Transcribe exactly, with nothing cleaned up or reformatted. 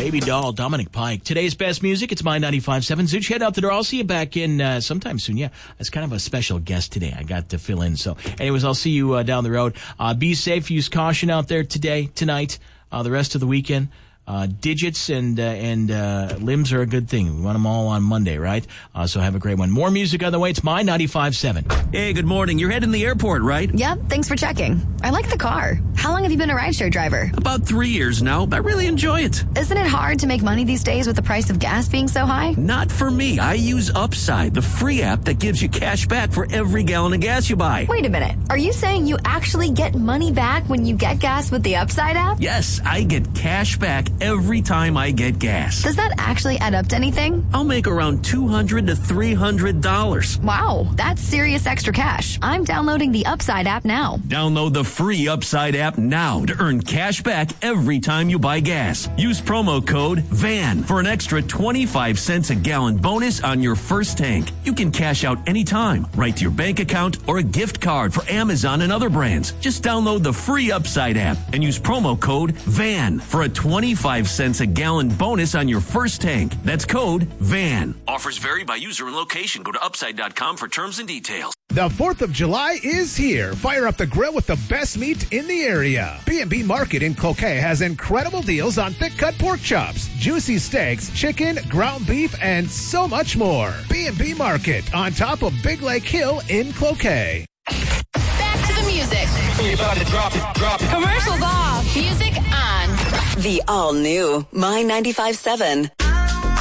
Baby Doll, Dominic Pike. Today's best music, it's My ninety-five point seven. Zuch, head out the door. I'll see you back in uh, sometime soon. Yeah, it's kind of a special guest today. I got to fill in. So anyways, I'll see you uh, down the road. Uh, be safe. Use caution out there today, tonight, uh, the rest of the weekend. Uh, digits and uh, and uh, limbs are a good thing. We want them all on Monday, right? Uh, so have a great one. More music on the way. It's My ninety-five point seven. Hey, good morning. You're heading to the airport, right? Yep, thanks for checking. I like the car. How long have you been a rideshare driver? About three years now. I really enjoy it. Isn't it hard to make money these days with the price of gas being so high? Not for me. I use Upside, the free app that gives you cash back for every gallon of gas you buy. Wait a minute. Are you saying you actually get money back when you get gas with the Upside app? Yes, I get cash back every time I get gas. Does that actually add up to anything? I'll make around two hundred to three hundred dollars. Wow, that's serious extra cash. I'm downloading the Upside app now. Download the free Upside app now to earn cash back every time you buy gas. Use promo code V A N for an extra twenty-five cents a gallon bonus on your first tank. You can cash out anytime, right to your bank account or a gift card for Amazon and other brands. Just download the free Upside app and use promo code V A N for a twenty-five cents a gallon bonus on your first tank. That's code V A N. Offers vary by user and location. Go to upside dot com for terms and details. The fourth of July is here. Fire up the grill with the best meat in the area. B and B Market in Cloquet has incredible deals on thick-cut pork chops, juicy steaks, chicken, ground beef, and so much more. B and B Market on top of Big Lake Hill in Cloquet. Back to the music. Drop it, drop it. Commercials off. Music on. The all-new My ninety-five point seven.